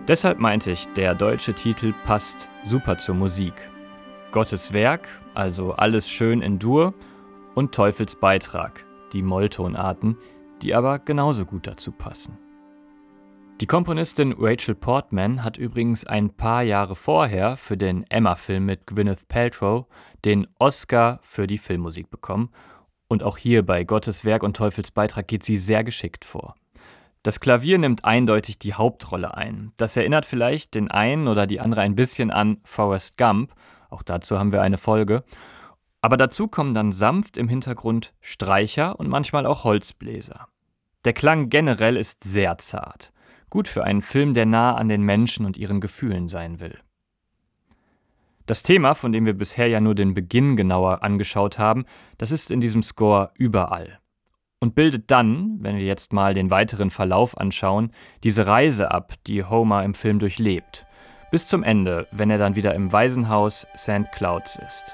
Deshalb meinte ich, der deutsche Titel passt super zur Musik. Gottes Werk, also alles schön in Dur, und Teufels Beitrag, die Molltonarten, die aber genauso gut dazu passen. Die Komponistin Rachel Portman hat übrigens ein paar Jahre vorher für den Emma-Film mit Gwyneth Paltrow den Oscar für die Filmmusik bekommen. Und auch hier bei Gottes Werk und Teufels Beitrag geht sie sehr geschickt vor. Das Klavier nimmt eindeutig die Hauptrolle ein. Das erinnert vielleicht den einen oder die andere ein bisschen an Forrest Gump. Auch dazu haben wir eine Folge. Aber dazu kommen dann sanft im Hintergrund Streicher und manchmal auch Holzbläser. Der Klang generell ist sehr zart. Gut für einen Film, der nah an den Menschen und ihren Gefühlen sein will. Das Thema, von dem wir bisher ja nur den Beginn genauer angeschaut haben, das ist in diesem Score überall. Und bildet dann, wenn wir jetzt mal den weiteren Verlauf anschauen, diese Reise ab, die Homer im Film durchlebt. Bis zum Ende, wenn er dann wieder im Waisenhaus St. Clouds ist.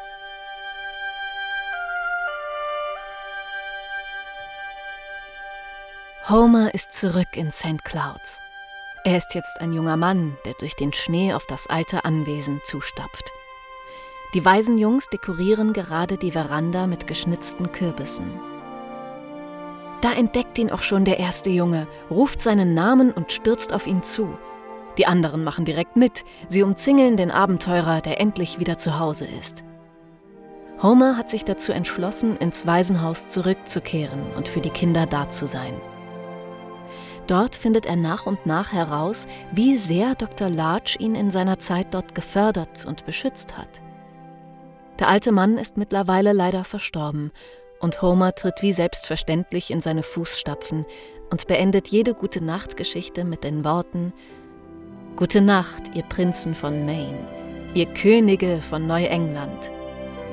Homer ist zurück in St. Clouds. Er ist jetzt ein junger Mann, der durch den Schnee auf das alte Anwesen zustapft. Die Waisenjungs dekorieren gerade die Veranda mit geschnitzten Kürbissen. Da entdeckt ihn auch schon der erste Junge, ruft seinen Namen und stürzt auf ihn zu. Die anderen machen direkt mit, sie umzingeln den Abenteurer, der endlich wieder zu Hause ist. Homer hat sich dazu entschlossen, ins Waisenhaus zurückzukehren und für die Kinder da zu sein. Dort findet er nach und nach heraus, wie sehr Dr. Larch ihn in seiner Zeit dort gefördert und beschützt hat. Der alte Mann ist mittlerweile leider verstorben und Homer tritt wie selbstverständlich in seine Fußstapfen und beendet jede Gute-Nacht-Geschichte mit den Worten: Gute Nacht, ihr Prinzen von Maine, ihr Könige von Neuengland.